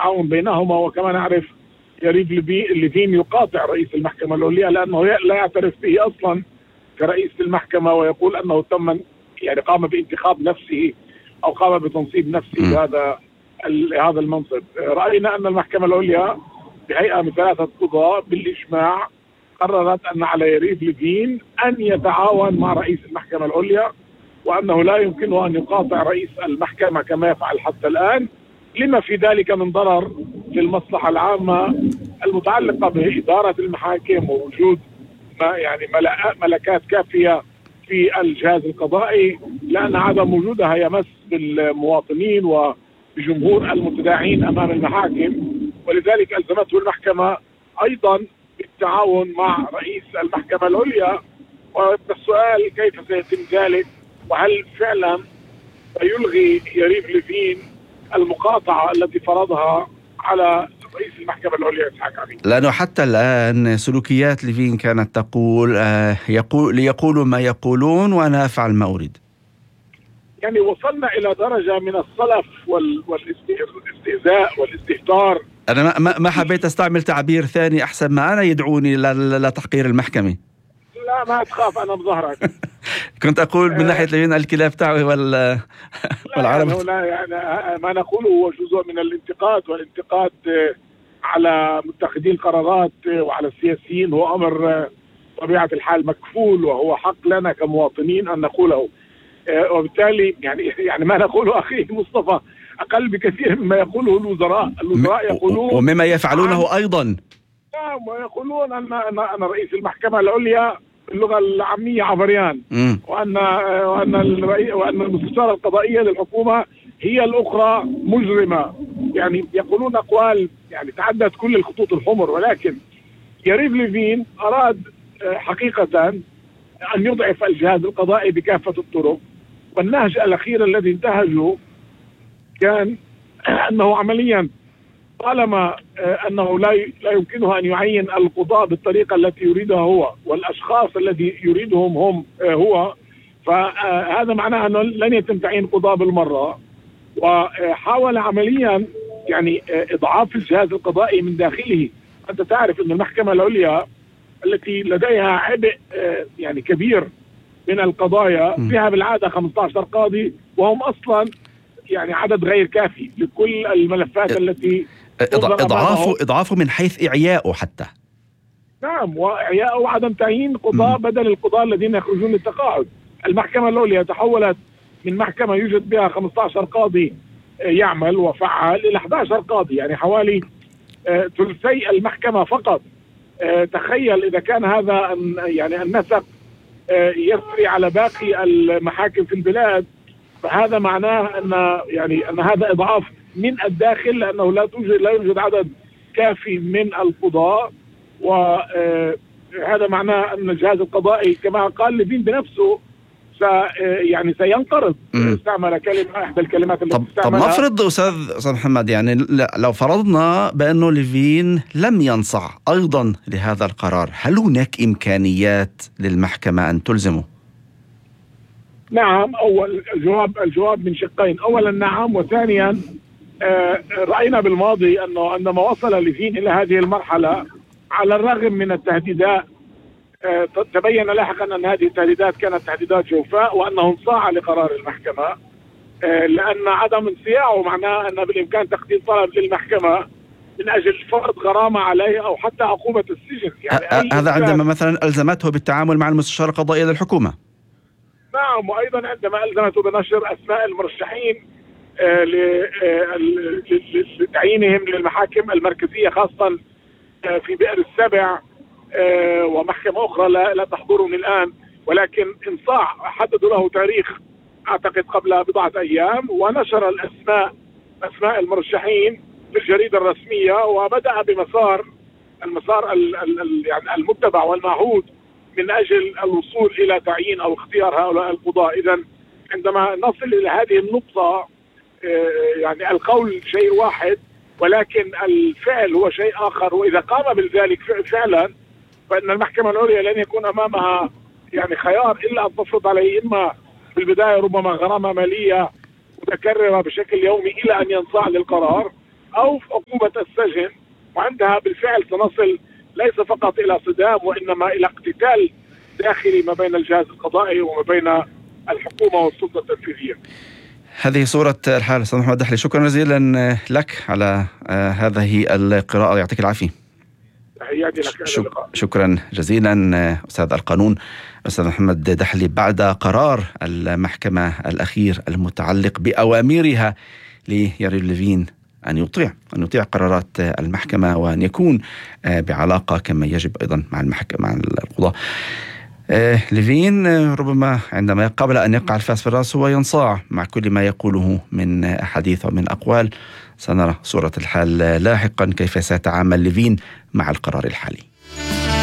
التعاون بينهما. وكما نعرف يريف ليفين يقاطع رئيس المحكمة العليا لأنه لا يعترف به أصلا كرئيس المحكمة، ويقول أنه تم يعني قام بانتخاب نفسه أو قام بتنصيب نفسه هذا المنصب. رأينا أن المحكمة العليا بهيئة من 3 قضاة بالإجماع قررت أن على يريف ليفين أن يتعاون مع رئيس المحكمة العليا، وأنه لا يمكنه أن يقاطع رئيس المحكمة كما يفعل حتى الآن، لما في ذلك من ضرر للمصلحة العامة المتعلقة بإدارة المحاكم ووجود يعني ملكات كافية في الجهاز القضائي، لأن عدم وجودها يمس بالمواطنين وبجمهور المتداعين أمام المحاكم. ولذلك ألزمته المحكمة أيضا بالتعاون مع رئيس المحكمة العليا. والسؤال كيف سيتم ذلك، وهل فعلا سيلغي يريف ليفين المقاطعة التي فرضها على رئيس المحكمة العليا إسحاق عميد؟ لأنه حتى الآن سلوكيات ليفين كانت تقول ليقولوا ما يقولون وأنا أفعل ما أريد. يعني وصلنا إلى درجة من الصلف والاستهزاء والاستهتار. أنا ما حبيت أستعمل تعبير ثاني أحسن ما أنا يدعوني لتحقير المحكمة. لا ما تخاف، أنا بظهرك. كنت أقول من ناحية ليفين الكلاب تعوي والعرب. لا يعني ما نقوله هو جزء من الانتقاد، والانتقاد على متخذي القرارات وعلى السياسيين هو أمر طبيعة الحال مكفول، وهو حق لنا كمواطنين أن نقوله. وبالتالي يعني ما نقوله أخي مصطفى أقل بكثير مما يقوله الوزراء يقولون ومما يفعلونه أيضا. نعم، ويقولون أن رئيس المحكمة العليا اللغة العامية عبريان، وأن المستشارة القضائية للحكومة هي الأخرى مجرمة. يعني يقولون أقوال يعني تعدت كل الخطوط الحمر. ولكن يريف ليفين أراد حقيقة أن يضعف الجهاز القضائي بكافة الطرق، والنهج الأخير الذي انتهجه كان أنه عمليا طالما أنه لا يمكنه أن يعين القضاة بالطريقة التي يريدها هو والأشخاص الذي يريدهم هو، فهذا معناه أنه لن يتم تعيين قضاة بالمرة. وحاول عمليا يعني إضعاف الجهاز القضائي من داخله. أنت تعرف أن المحكمة العليا التي لديها عبء يعني كبير من القضايا فيها بالعادة 15 قاضي، وهم أصلا يعني عدد غير كافي لكل الملفات التي إضعافه من حيث إعيائه حتى. نعم، وإعياءه وعدم تعيين قضاة بدل القضاة الذين يخرجون للتقاعد. المحكمة العليا تحولت من محكمة يوجد بها 15 قاضي يعمل وفعال إلى 11 قاضي، يعني حوالي ثلثي المحكمة فقط. تخيل إذا كان هذا يعني النسق يسري على باقي المحاكم في البلاد، فهذا معناه أن هذا إضعاف من الداخل، لأنه لا يوجد عدد كافي من القضاء. وهذا معناه أن الجهاز القضائي كما قال ليفين بنفسه سينقرض. استعمل كلمة إحدى الكلمات التي استعملها. طب نفرض أستاذ محمد، يعني لو فرضنا بأنه ليفين لم ينصع أيضا لهذا القرار، هل هناك إمكانيات للمحكمة أن تلزمه؟ نعم، الجواب من شقين. أولا نعم، وثانيا رأينا بالماضي أنه عندما وصل ليفين إلى هذه المرحلة على الرغم من التهديدات تبين لاحقا أن هذه التهديدات كانت تهديدات جوفاء، وأنه انصاع لقرار المحكمة، لأن عدم انصياعه معناه أن بالإمكان تقديم طلب للمحكمة من أجل فرض غرامة عليه أو حتى عقوبة السجن. يعني هذا عندما مثلا ألزمته بالتعامل مع المستشار القضائي للحكومة. نعم، وأيضا عندما ألزمته بنشر أسماء المرشحين لتعيينهم للمحاكم المركزية، خاصة في بئر السبع ومحكمة أخرى لا تحضرني الآن، ولكن انصاع. حددوا له تاريخ أعتقد قبل بضعة أيام، ونشر أسماء المرشحين في الجريدة الرسمية، وبدأ بمسار يعني المتبع والمعهود من أجل الوصول إلى تعيين أو اختيار هؤلاء القضاة. إذن عندما نصل إلى هذه النقطة يعني القول شيء واحد ولكن الفعل هو شيء آخر. وإذا قام بذلك فعلا فإن المحكمة العليا لن يكون أمامها يعني خيار إلا أن تفرض عليه إما في البداية ربما غرامة مالية متكررة بشكل يومي إلى أن ينصاع للقرار، أو عقوبة السجن، وعندها بالفعل سنصل ليس فقط إلى صدام وإنما إلى اقتتال داخلي ما بين الجهاز القضائي وما بين الحكومة والسلطة التنفيذية. هذه صورة الحال. أستاذ محمد دحلي، شكرا جزيلا لك على هذه القراءة، يعطيك العافية. تحياتي لك. شكرا جزيلا أستاذ القانون أستاذ محمد دحلي. بعد قرار المحكمة الأخير المتعلق بأوامرها لياريف ليفين أن يطيع قرارات المحكمة وأن يكون بعلاقة كما يجب أيضا مع المحكمة، مع القضاء. ليفين ربما عندما قبل أن يقع الفاس في الرأس هو ينصاع مع كل ما يقوله من أحاديث ومن أقوال. سنرى صورة الحال لاحقا كيف سيتعامل ليفين مع القرار الحالي.